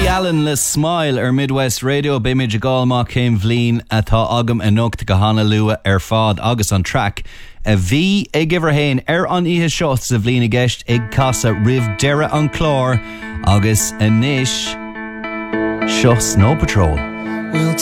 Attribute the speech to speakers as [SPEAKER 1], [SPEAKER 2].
[SPEAKER 1] Allen le Smile Midwest Radio Bimage Galma céim bhlín atá agam anocht go hána lua fad agus an track a bhí ag gibhar hain an ihe seo sa bhlín a gceist ag casa rih deire an chlár agus inis seo Snow Patrol.